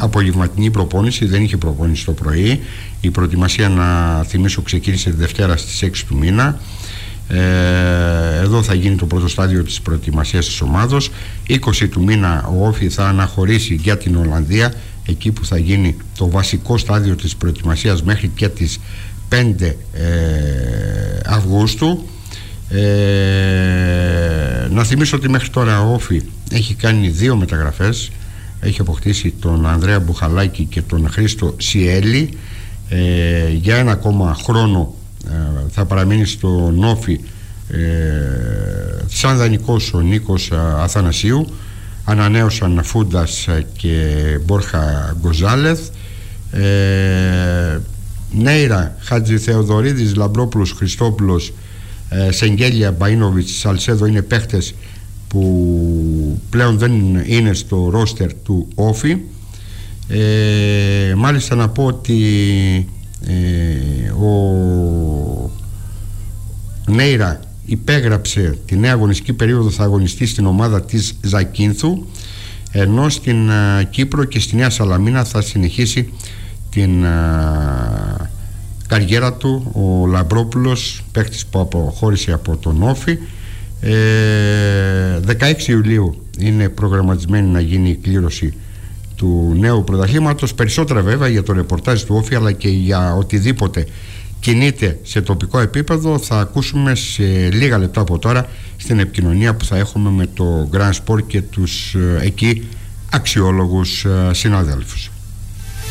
απογευματινή προπόνηση, δεν είχε προπόνηση το πρωί. Η προετοιμασία, να θυμίσω, ξεκίνησε τη Δευτέρα στις 6 του μήνα. Εδώ θα γίνει το πρώτο στάδιο της προετοιμασίας της ομάδος. 20 του μήνα ο Όφη θα αναχωρήσει για την Ολλανδία, εκεί που θα γίνει το βασικό στάδιο της προετοιμασίας μέχρι και τις 5 Αυγούστου. Να θυμίσω ότι μέχρι τώρα ο Όφη έχει κάνει 2 μεταγραφές. Έχει αποκτήσει τον Ανδρέα Μπουχαλάκη και τον Χρήστο Σιέλη. Για ένα ακόμα χρόνο θα παραμείνει στον Όφη σαν δανεικός ο Νίκος Αθανασίου. Ανανέωσαν Φούντας και Μπόρχα Γκοζάλεθ. Νέιρα, Χατζη Θεοδωρίδης, Λαμπρόπουλος, Χριστόπουλος, Σεγγέλια, Μπαΐνοβιτς, Σαλσέδο είναι παίχτες που πλέον δεν είναι στο ρόστερ του Όφη. Μάλιστα να πω ότι ο Νέιρα υπέγραψε τη νέα αγωνιστική περίοδο, θα αγωνιστεί στην ομάδα της Ζακίνθου, ενώ στην Κύπρο και στη Νέα Σαλαμίνα θα συνεχίσει την καριέρα του ο Λαμπρόπουλος, παίκτης που αποχώρησε από τον Όφη. 16 Ιουλίου είναι προγραμματισμένη να γίνει η κλήρωση του νέου πρωταθλήματος. Περισσότερα βέβαια για το ρεπορτάζ του Όφη, αλλά και για οτιδήποτε κινείται σε τοπικό επίπεδο θα ακούσουμε σε λίγα λεπτά από τώρα στην επικοινωνία που θα έχουμε με το Grand Sport και τους εκεί αξιόλογους συναδέλφους.